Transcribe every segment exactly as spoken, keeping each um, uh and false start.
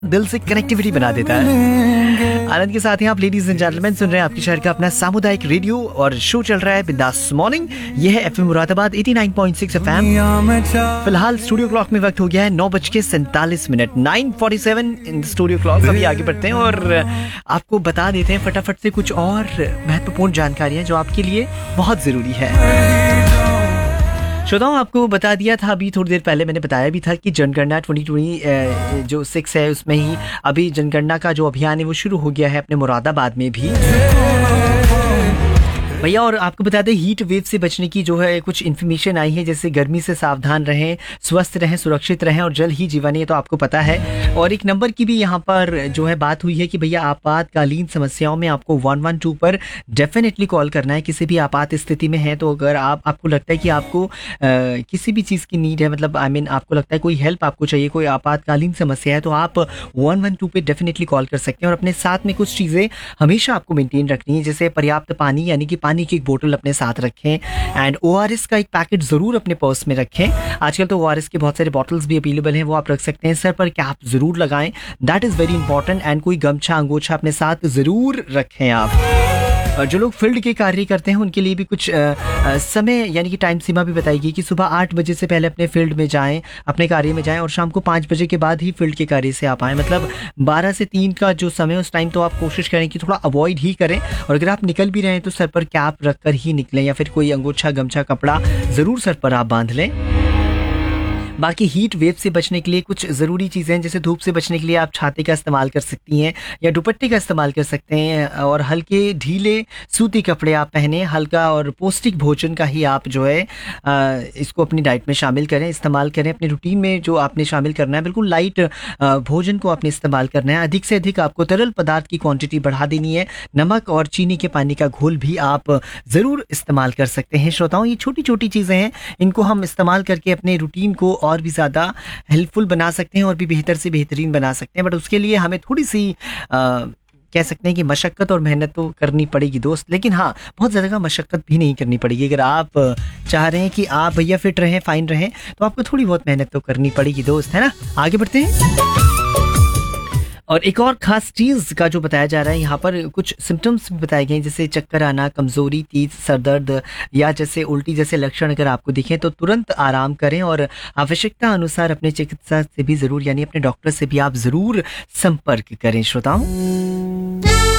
दिल से कनेक्टिविटी बना देता है। आनंद के साथ ही आप लेडीज एंड जेंटलमैन सुन रहे हैं आपके शहर का अपना सामुदायिक रेडियो और शो चल रहा है बिंदास मॉर्निंग। यह है एफएम मुरादाबाद नवासी पॉइंट सिक्स एफएम। फिलहाल स्टूडियो क्लॉक में वक्त हो गया है नौ बज के सैंतालीस minute nine forty seven in studio clock. अभी आगे बढ़ते हैं और आपको बता देते हैं फटाफट से कुछ और महत्वपूर्ण जानकारियां जो आपके लिए बहुत जरूरी है। श्रोताओं, आपको बता दिया था अभी थोड़ी देर पहले, मैंने बताया भी था कि जनगणना ट्वेंटी ट्वेंटी जो सिक्स है उसमें ही अभी जनगणना का जो अभियान है वो शुरू हो गया है अपने मुरादाबाद में भी भैया। और आपको बता दें हीट वेव से बचने की जो है कुछ इन्फॉर्मेशन आई है, जैसे गर्मी से सावधान रहें, स्वस्थ रहें, सुरक्षित रहें और जल ही जीवन, ये तो आपको पता है। और एक नंबर की भी यहाँ पर जो है बात हुई है कि भैया आपातकालीन समस्याओं में आपको वन वन टू पर डेफिनेटली कॉल करना है। किसी भी आपात स्थिति में है तो अगर आप आपको लगता है कि आपको आ, किसी भी चीज़ की नीड है, मतलब आई मीन आपको लगता है कोई हेल्प आपको चाहिए, कोई आपातकालीन समस्या है, तो आप वन वन टू पे डेफिनेटली कॉल कर सकते हैं। और अपने साथ में कुछ चीज़ें हमेशा आपको मेंटेन रखनी है, जैसे पर्याप्त पानी, यानी कि पानी की एक बोतल अपने साथ रखें एंड ओआरएस का एक पैकेट जरूर अपने पर्स में रखें। आजकल तो ओआरएस के बहुत सारे बॉटल्स भी अवेलेबल हैं, वो आप रख सकते हैं। सर पर कैप जरूर लगाएं, that is very important. And कोई गमछा अंगोछा अपने साथ जरूर रखें आप। और जो लोग फील्ड के कार्य करते हैं उनके लिए भी कुछ आ, आ, समय यानी कि टाइम सीमा भी बताई गई कि सुबह आठ बजे से पहले अपने फील्ड में जाएं, अपने कार्य में जाएं और शाम को पाँच बजे के बाद ही फील्ड के कार्य से आप आएँ। मतलब बारह से तीन का जो समय उस टाइम तो आप कोशिश करें कि थोड़ा अवॉइड ही करें। और अगर आप निकल भी रहे हैं तो सर पर कैप रख कर ही निकलें या फिर कोई अंगोछा गमछा कपड़ा ज़रूर सर पर आप बांध लें। बाकी हीट वेव से बचने के लिए कुछ ज़रूरी चीज़ें हैं, जैसे धूप से बचने के लिए आप छाते का इस्तेमाल कर सकती हैं या दुपट्टे का इस्तेमाल कर सकते हैं। और हल्के ढीले सूती कपड़े आप पहने, हल्का और पौष्टिक भोजन का ही आप जो है आ, इसको अपनी डाइट में शामिल करें, इस्तेमाल करें। अपने रूटीन में जो आपने शामिल करना है बिल्कुल लाइट भोजन को आपने इस्तेमाल करना है। अधिक से अधिक आपको तरल पदार्थ की क्वांटिटी बढ़ा देनी है। नमक और चीनी के पानी का घोल भी आप ज़रूर इस्तेमाल कर सकते हैं। श्रोताओं, ये छोटी छोटी चीज़ें हैं, इनको हम इस्तेमाल करके अपने रूटीन को और भी ज़्यादा हेल्पफुल बना सकते हैं और भी बेहतर से बेहतरीन बना सकते हैं। बट उसके लिए हमें थोड़ी सी आ, कह सकते हैं कि मशक्क़त और मेहनत तो करनी पड़ेगी दोस्त, लेकिन हाँ बहुत ज़्यादा मशक्क़त भी नहीं करनी पड़ेगी। अगर आप चाह रहे हैं कि आप भैया फिट रहें, फाइन रहें, तो आपको थोड़ी बहुत मेहनत तो करनी पड़ेगी दोस्त, है ना। आगे बढ़ते हैं। और एक और ख़ास चीज़ का जो बताया जा रहा है यहाँ पर, कुछ सिम्टम्स भी बताए गए हैं, जैसे चक्कर आना, कमज़ोरी, तेज सरदर्द या जैसे उल्टी जैसे लक्षण अगर आपको दिखें तो तुरंत आराम करें और आवश्यकता अनुसार अपने चिकित्सा से भी ज़रूर यानी अपने डॉक्टर से भी आप ज़रूर संपर्क करें। श्रोताओं,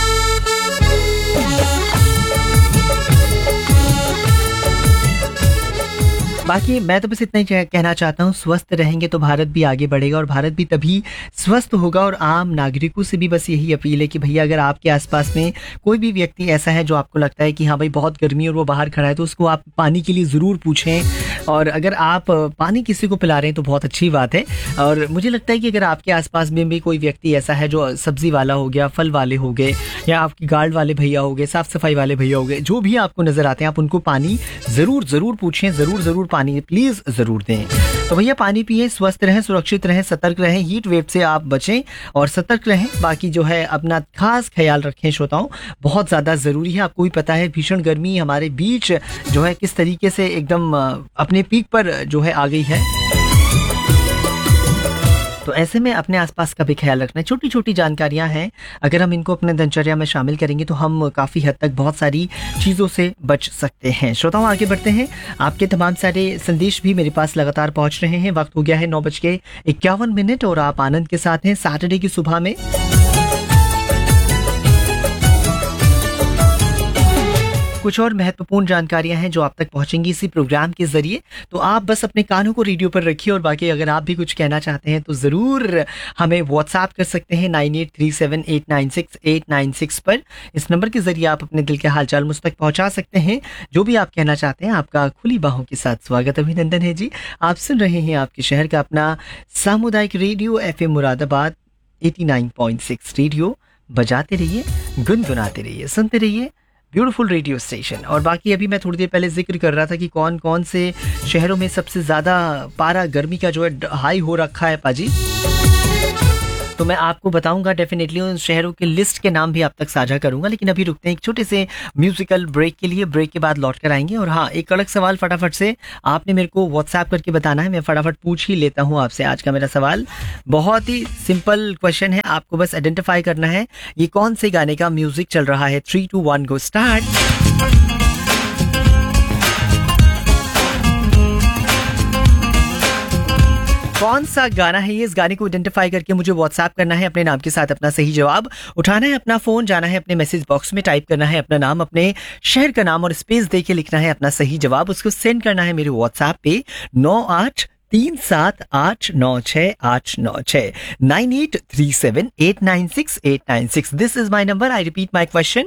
बाकी मैं तो बस इतना ही कहना चाहता हूँ, स्वस्थ रहेंगे तो भारत भी आगे बढ़ेगा और भारत भी तभी स्वस्थ होगा। और आम नागरिकों से भी बस यही अपील है कि भैया अगर आपके आसपास में कोई भी व्यक्ति ऐसा है जो आपको लगता है कि हाँ भाई बहुत गर्मी और वो बाहर खड़ा है, तो उसको आप पानी के लिए ज़रूर पूछें। और अगर आप पानी किसी को पिला रहे हैं तो बहुत अच्छी बात है। और मुझे लगता है कि अगर आपके आसपास में भी कोई व्यक्ति ऐसा है जो सब्जी वाला हो गया, फल वाले हो गए या आपकी गार्ड वाले भैया हो गए, साफ़ सफाई वाले भैया हो गए, जो भी आपको नज़र आते हैं, आप उनको पानी ज़रूर ज़रूर पूछें, ज़रूर ज़रूर पानी प्लीज़ ज़रूर दें। तो भैया पानी पिए, स्वस्थ रहें, सुरक्षित रहें, सतर्क रहें, हीट वेव से आप बचें और सतर्क रहें। बाकी जो है अपना खास ख्याल रखें श्रोताओं, बहुत ज़्यादा ज़रूरी है। आपको भी पता है भीषण गर्मी हमारे बीच जो है किस तरीके से एकदम अपने पीक पर जो है आ गई है, तो ऐसे में अपने आसपास का भी ख्याल रखना है। छोटी छोटी जानकारियां हैं, अगर हम इनको अपने दिनचर्या में शामिल करेंगे तो हम काफ़ी हद तक बहुत सारी चीज़ों से बच सकते हैं। श्रोताओं, आगे बढ़ते हैं। आपके तमाम सारे संदेश भी मेरे पास लगातार पहुंच रहे हैं। वक्त हो गया है नौ बज के इक्यावन मिनट और आप आनंद के साथ हैं सैटरडे की सुबह में। कुछ और महत्वपूर्ण जानकारियां हैं जो आप तक पहुंचेंगी इसी प्रोग्राम के जरिए, तो आप बस अपने कानों को रेडियो पर रखिए। और बाकी अगर आप भी कुछ कहना चाहते हैं तो ज़रूर हमें व्हाट्सएप कर सकते हैं nine eight three seven eight nine six eight nine six पर। इस नंबर के जरिए आप अपने दिल के हालचाल मुझ तक पहुंचा सकते हैं। जो भी आप कहना चाहते हैं, आपका खुली बाहों के साथ स्वागत, अभिनंदन है जी। आप सुन रहे हैं आपके शहर का अपना सामुदायिक रेडियो एफएम मुरादाबाद नवासी पॉइंट सिक्स। रेडियो बजाते रहिए, गुनगुनाते रहिए, सुनते रहिए, ब्यूटीफुल रेडियो स्टेशन। और बाकी अभी मैं थोड़ी देर पहले जिक्र कर रहा था कि कौन कौन से शहरों में सबसे ज़्यादा पारा गर्मी का जो है हाई हो रखा है पाजी। तो मैं आपको बताऊंगा डेफिनेटली, उन शहरों के लिस्ट के नाम भी आप तक साझा करूंगा। लेकिन अभी रुकते हैं एक छोटे से म्यूजिकल ब्रेक के लिए। ब्रेक के बाद लौट कर आएंगे। और हाँ, एक कड़क सवाल फटाफट से आपने मेरे को व्हाट्सएप करके बताना है। मैं फटाफट पूछ ही लेता हूँ आपसे। आज का मेरा सवाल बहुत ही सिंपल क्वेश्चन है, आपको बस आइडेंटिफाई करना है ये कौन से गाने का म्यूजिक चल रहा है। Three to one go start. कौन सा गाना है ये? इस गाने को आइडेंटिफाई करके मुझे व्हाट्सएप करना है अपने नाम के साथ अपना सही जवाब। उठाना है अपना फोन, जाना है अपने मैसेज बॉक्स में, टाइप करना है अपना नाम, अपने शहर का नाम और स्पेस दे के लिखना है अपना सही जवाब। उसको सेंड करना है मेरे व्हाट्सएप पे नौ आठ तीन सात आठ नौ छः आठ नौ छः nine eight three seven eight nine six eight nine six. This is my number. I repeat my question.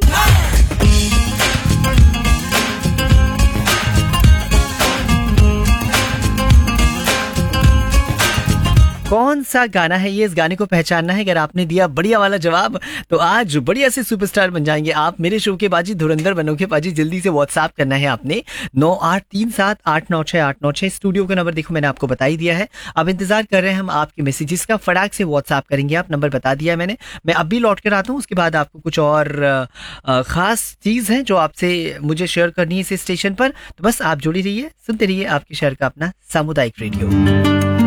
कौन सा गाना है ये? इस गाने को पहचानना है। अगर आपने दिया बढ़िया वाला जवाब तो आज बढ़िया से सुपरस्टार बन जाएंगे आप। मेरे शो के बाजी धुरंधर बनोगे बाजी। जल्दी से व्हाट्सएप करना है आपने नौ आठ तीन सात आठ नौ छः आठ नौ छः। स्टूडियो का नंबर देखो मैंने आपको बता ही दिया है। अब इंतजार कर रहे हैं हम आपके मैसेजेस का। फटाक से व्हाट्सएप करेंगे आप। नंबर बता दिया है मैंने। मैं अब भी लौट कर आता हूँ। उसके बाद आपको कुछ और खास चीज़ है जो आपसे मुझे शेयर करनी है इस स्टेशन पर। तो बस आप जुड़ी रहिए, सुनते रहिए आपके शहर का अपना सामुदायिक रेडियो।